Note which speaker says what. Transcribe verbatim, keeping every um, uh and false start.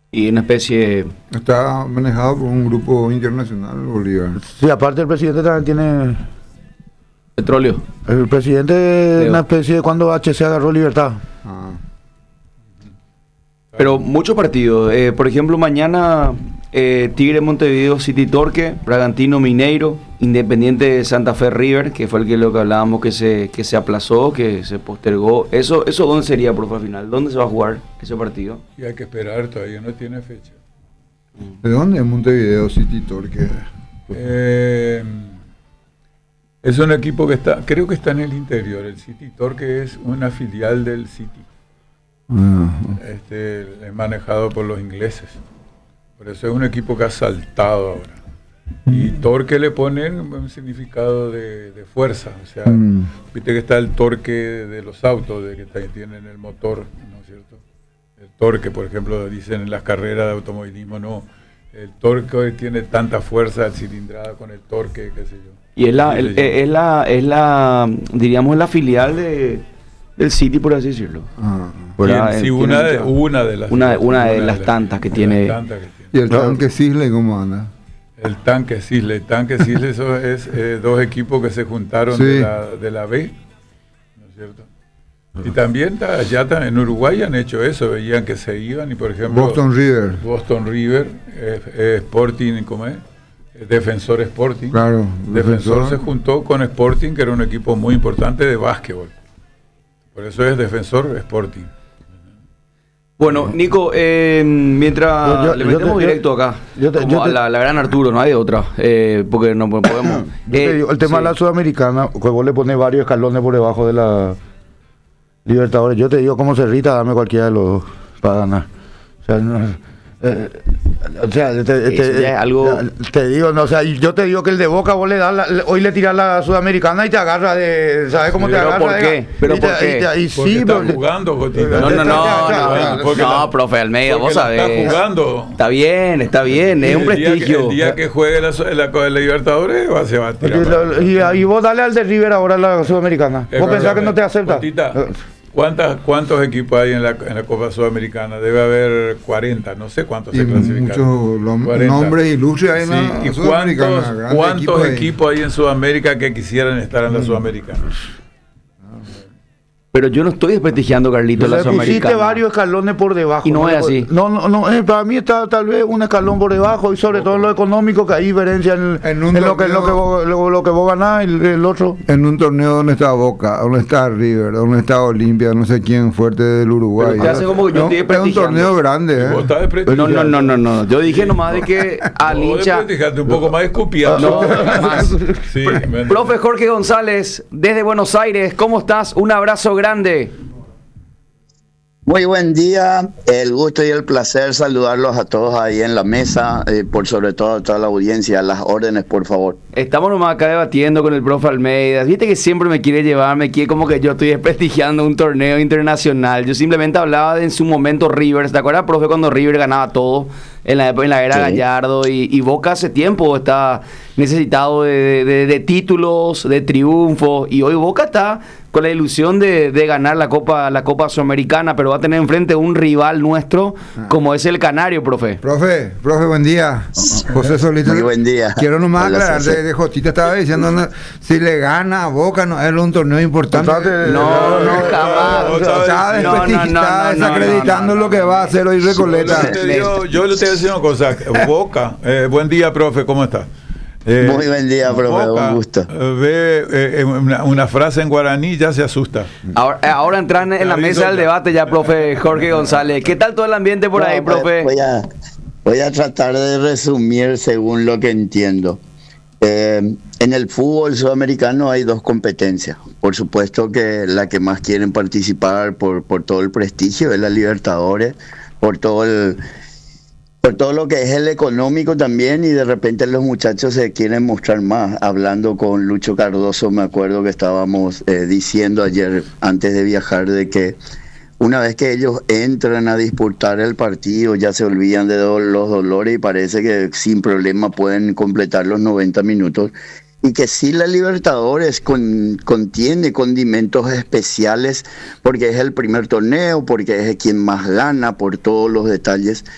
Speaker 1: Y una especie...
Speaker 2: Está manejado por un grupo internacional, Bolívar.
Speaker 3: Sí, aparte el presidente también tiene...
Speaker 1: Petróleo.
Speaker 3: El presidente es una especie de cuando H C agarró Libertad.
Speaker 2: Ah.
Speaker 1: Pero muchos partidos. Eh, por ejemplo, mañana eh, Tigre Montevideo City Torque, Bragantino Mineiro, Independiente de Santa Fe River, que fue el que lo que hablábamos que se, que se aplazó, que se postergó. ¿Eso, eso dónde sería, profe, al final? ¿Dónde se va a jugar ese partido?
Speaker 4: Y hay que esperar, todavía no tiene fecha.
Speaker 2: ¿De dónde es Montevideo City Torque?
Speaker 4: Eh, es un equipo que está, creo que está en el interior. El City Torque es una filial del City.
Speaker 2: Ah.
Speaker 4: Este, es manejado por los ingleses. Por eso es un equipo que ha saltado ahora. Y torque le ponen un significado de, de fuerza. O sea,
Speaker 2: Mm.
Speaker 4: viste que está el torque de los autos, de que tienen el motor, ¿no es cierto? El torque, por ejemplo, dicen en las carreras de automovilismo, no. El torque tiene tanta fuerza, la cilindrada con el torque, qué sé yo.
Speaker 1: Y es la, el- es la, es la, diríamos, la filial de, del City, por así decirlo.
Speaker 2: Ah.
Speaker 1: ¿Verdad?
Speaker 4: Sí,
Speaker 1: Eh,
Speaker 4: una
Speaker 1: tiene
Speaker 4: de,
Speaker 1: mucha-
Speaker 4: una de las
Speaker 1: una- una de las tantas que
Speaker 4: de
Speaker 1: tiene-
Speaker 4: las tantas que tiene.
Speaker 2: ¿Y el tanque Cisle cómo anda?
Speaker 4: El tanque Cisle, el tanque Cisle, eso es eh, dos equipos que se juntaron
Speaker 2: Sí.
Speaker 4: de, la, de la B, ¿no es cierto? Y también ta- allá ta- en Uruguay han hecho eso, veían que se iban y por ejemplo
Speaker 2: Boston River.
Speaker 4: Boston River, eh, eh, Sporting, ¿cómo es? Eh, Defensor Sporting.
Speaker 2: Claro,
Speaker 4: Defensor,
Speaker 2: Defensor.
Speaker 4: se juntó con Sporting, que era un equipo muy importante de básquetbol. Por eso es Defensor Sporting.
Speaker 1: Bueno, Nico, eh, mientras
Speaker 3: Yo- yo-
Speaker 1: le
Speaker 3: yo
Speaker 1: metemos
Speaker 3: te- yo-
Speaker 1: directo acá,
Speaker 3: yo te-
Speaker 1: como
Speaker 3: yo
Speaker 1: a
Speaker 3: te-
Speaker 1: la, la gran Arturo, no hay de otra, eh, porque no podemos...
Speaker 3: Yo te
Speaker 1: Eh,
Speaker 3: digo, el tema
Speaker 1: sí.
Speaker 3: de la Sudamericana, que vos le pones varios escalones por debajo de la Libertadores. Yo te digo, como Cerrita, dame cualquiera de los dos para ganar. O sea, no, eh, o sea te, te-
Speaker 1: Eso ya es algo-
Speaker 3: te digo, no, o sea, yo te digo que el de Boca vos le das, la- le- hoy le tiras la Sudamericana y te agarra de, ¿sabes cómo te
Speaker 1: ¿Pero
Speaker 3: agarra?
Speaker 1: por
Speaker 3: de-
Speaker 1: qué? ¿Pero
Speaker 3: y te-
Speaker 1: por qué?
Speaker 3: y te- y
Speaker 4: Porque
Speaker 3: sí,
Speaker 4: está
Speaker 3: porque-
Speaker 4: jugando, Gotita.
Speaker 1: No, no, no, no,
Speaker 3: Ya,
Speaker 1: no,
Speaker 4: porque
Speaker 1: no,
Speaker 4: la-
Speaker 1: profe Almeida,
Speaker 4: porque
Speaker 1: vos
Speaker 4: la
Speaker 1: sabés.
Speaker 4: está jugando.
Speaker 1: Está bien, está bien, es un
Speaker 4: El día que-
Speaker 1: prestigio.
Speaker 4: El día que juegue la, la, la Libertadores va, se va a tirar. para-
Speaker 3: y, y- y vos dale al de River ahora la Sudamericana.
Speaker 4: Eh,
Speaker 3: ¿Vos pensás que no te acepta?
Speaker 4: Gotita, ¿cuántas, ¿Cuántos equipos hay en la, en la Copa Sudamericana? Debe haber cuarenta, no sé cuántos
Speaker 2: Y
Speaker 4: se clasifican.
Speaker 2: muchos lom-
Speaker 4: cuarenta.
Speaker 2: nombres ilustres hay en
Speaker 4: Sí,
Speaker 2: la
Speaker 4: ¿y
Speaker 2: Sudamericana,
Speaker 4: cuántos,
Speaker 2: grandes
Speaker 4: cuántos
Speaker 2: equipos ahí.
Speaker 4: equipos hay en Sudamérica que quisieran estar en la Sudamericana?
Speaker 1: Pero yo no estoy desprestigiando, Carlito, la
Speaker 3: Le pusiste
Speaker 1: Sudamericana.
Speaker 3: varios escalones por debajo.
Speaker 1: Y no es
Speaker 3: le-
Speaker 1: así.
Speaker 3: No, no, no, eh, para mí está tal vez un escalón por debajo y sobre todo en lo económico, que hay diferencia en,
Speaker 2: En un
Speaker 3: en lo, que, en lo, que
Speaker 2: torneo-
Speaker 3: vos, lo, lo que vos ganás y el, el otro.
Speaker 2: En un torneo donde está Boca, donde está River, donde está Olimpia, no sé quién fuerte del Uruguay.
Speaker 1: Pero te hace como que yo
Speaker 2: No,
Speaker 1: estoy
Speaker 2: es un
Speaker 1: desprestigiando.
Speaker 2: torneo grande,
Speaker 4: Vos
Speaker 2: ¿eh?
Speaker 4: estás
Speaker 1: No,
Speaker 4: desprestigiando.
Speaker 1: no, no, no, no. Yo dije nomás de que al
Speaker 4: Vos
Speaker 1: hincha...
Speaker 4: desprestigiaste un poco más escupiado.
Speaker 1: No, más.
Speaker 4: Sí, me-
Speaker 1: Profe Jorge González, desde Buenos Aires, ¿cómo estás? Un abrazo grande.
Speaker 5: Muy buen día, el gusto y el placer saludarlos a todos ahí en la mesa, eh, por sobre todo a toda la audiencia, las órdenes por favor.
Speaker 1: Estamos nomás acá debatiendo con el profe Almeida. Viste que siempre me quiere llevar, me quiere como que yo estoy desprestigiando un torneo internacional. Yo simplemente hablaba de en su momento River. ¿Te acuerdas, profe, cuando River ganaba todo en la, en la era
Speaker 5: Sí.
Speaker 1: Gallardo? Y, y Boca hace tiempo está necesitado de, de- de títulos, de triunfos. Y hoy Boca está con la ilusión de, de ganar la Copa, la Copa Sudamericana, pero va a tener enfrente un rival nuestro como es el Canario, profe.
Speaker 2: Profe, profe, buen día. José Solito.
Speaker 5: Muy buen día.
Speaker 2: Quiero nomás
Speaker 5: Hola,
Speaker 2: aclarar,
Speaker 5: César.
Speaker 2: de, de Jotita estaba diciendo, no, si le gana a Boca, no es un torneo importante.
Speaker 3: Entonces,
Speaker 1: No, no, jamás.
Speaker 2: Está
Speaker 1: No, no, no,
Speaker 2: desprestigiando,
Speaker 1: no,
Speaker 2: está
Speaker 1: no,
Speaker 2: desacreditando
Speaker 1: no, no,
Speaker 2: lo que va a hacer hoy Recoleta.
Speaker 4: Yo le digo- yo le estoy diciendo una cosa. Boca, eh, buen día, profe, ¿cómo está? Eh,
Speaker 5: Muy buen día, profe,
Speaker 4: Boca,
Speaker 5: un gusto.
Speaker 4: eh, ve eh, una, una frase en guaraní ya se asusta.
Speaker 1: Ahora, eh, ahora entran en la mesa del debate ya, profe Jorge González. ¿Qué tal todo el ambiente por ahí,
Speaker 5: No, voy-
Speaker 1: profe?
Speaker 5: Voy a, voy a tratar de resumir según lo que entiendo. Eh, en el fútbol sudamericano hay dos competencias. Por supuesto que la que más quieren participar por, por todo el prestigio es la Libertadores, por todo el por todo lo que es el económico también, y de repente los muchachos se quieren mostrar más. Hablando con Lucho Cardoso, me acuerdo que estábamos eh, diciendo ayer antes de viajar de que una vez que ellos entran a disputar el partido ya se olvidan de do- los dolores y parece que sin problema pueden completar los noventa minutos. Y que sí, la Libertadores con, contiene condimentos especiales porque es el primer torneo, porque es quien más gana por todos los detalles,